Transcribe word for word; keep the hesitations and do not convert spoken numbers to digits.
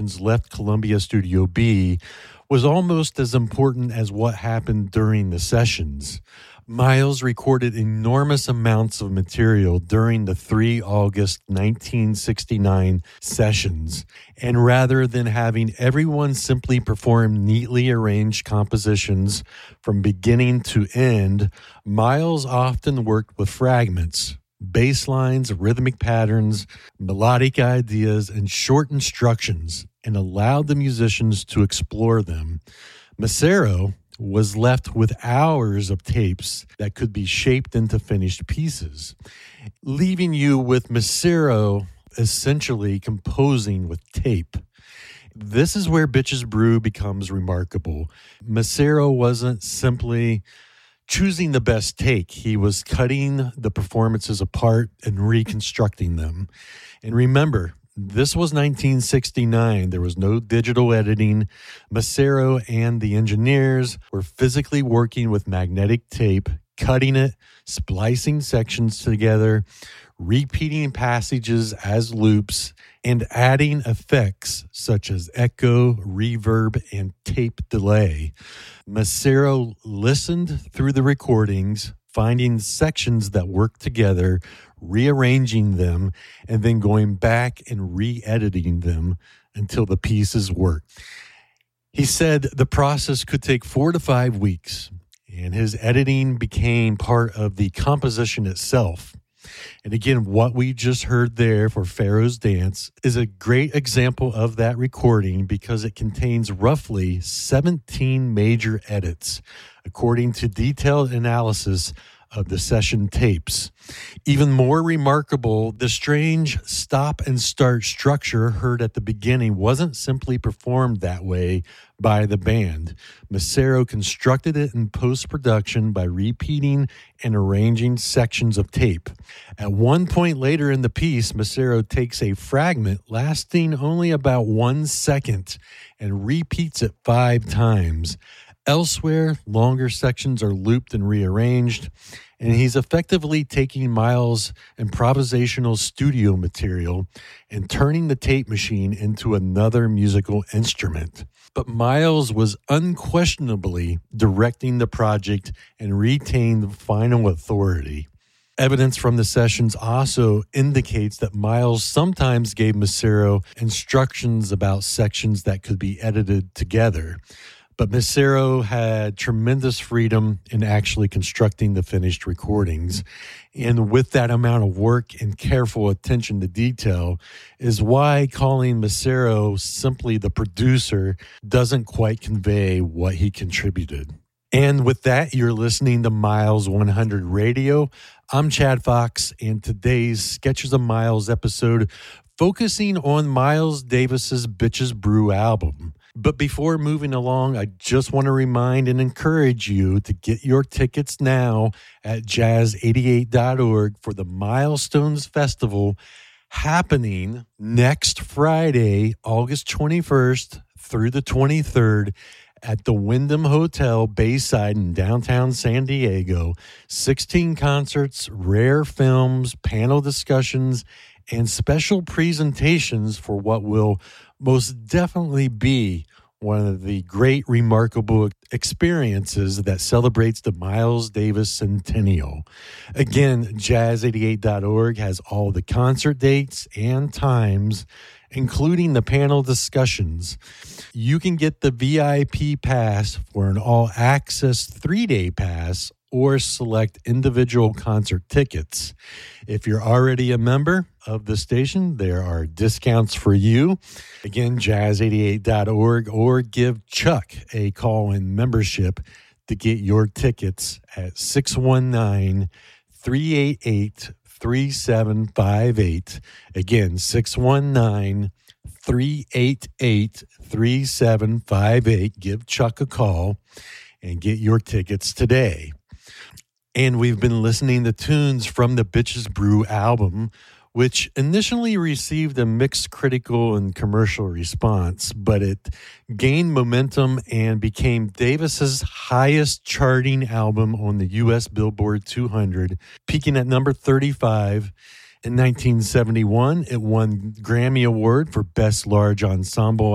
musicians left Columbia Studio B was almost as important as what happened during the sessions. Miles recorded enormous amounts of material during the three August nineteen sixty-nine sessions, and rather than having everyone simply perform neatly arranged compositions from beginning to end, Miles often worked with fragments, bass lines, rhythmic patterns, melodic ideas, and short instructions, and allowed the musicians to explore them. Macero was left with hours of tapes that could be shaped into finished pieces, leaving you with Macero essentially composing with tape. This is where Bitches Brew becomes remarkable. Macero wasn't simply choosing the best take. He was cutting the performances apart and reconstructing them. And remember, this was nineteen sixty-nine. There was no digital editing. Macero and the engineers were physically working with magnetic tape, cutting it, splicing sections together, repeating passages as loops, and adding effects such as echo, reverb, and tape delay. Macero listened through the recordings, finding sections that worked together, rearranging them, and then going back and re-editing them until the pieces worked. He said the process could take four to five weeks, and his editing became part of the composition itself. And again, what we just heard there for Pharaoh's Dance is a great example of that recording because it contains roughly seventeen major edits, according to detailed analysis of the session tapes. Even more remarkable, the strange stop and start structure heard at the beginning wasn't simply performed that way by the band. Macero constructed it in post-production by repeating and arranging sections of tape. At one point later in the piece, Macero takes a fragment lasting only about one second and repeats it five times. Elsewhere, longer sections are looped and rearranged, and he's effectively taking Miles' improvisational studio material and turning the tape machine into another musical instrument. But Miles was unquestionably directing the project and retained final authority. Evidence from the sessions also indicates that Miles sometimes gave Macero instructions about sections that could be edited together. But Macero had tremendous freedom in actually constructing the finished recordings. And with that amount of work and careful attention to detail is why calling Macero simply the producer doesn't quite convey what he contributed. And with that, you're listening to Miles one hundred Radio. I'm Chad Fox, and today's Sketches of Miles episode focusing on Miles Davis's Bitches Brew album. But before moving along, I just want to remind and encourage you to get your tickets now at jazz eighty-eight dot org for the Milestones Festival happening next Friday, August twenty-first through the twenty-third at the Wyndham Hotel Bayside in downtown San Diego. sixteen concerts, rare films, panel discussions, and special presentations for what will most definitely be one of the great, remarkable experiences that celebrates the Miles Davis Centennial. Again, jazz eighty-eight dot org has all the concert dates and times, including the panel discussions. You can get the V I P pass for an all-access three-day pass or select individual concert tickets. If you're already a member of the station, there are discounts for you. Again, jazz eighty-eight dot org, or give Chuck a call in membership to get your tickets at six one nine, three eight eight, three seven five eight. Again, six one nine, three eight eight, three seven five eight. Give Chuck a call and get your tickets today. And we've been listening to tunes from the Bitches Brew album, which initially received a mixed critical and commercial response, but it gained momentum and became Davis's highest charting album on the U S Billboard two hundred, peaking at number thirty-five. In nineteen seventy-one, it won Grammy Award for Best Large Ensemble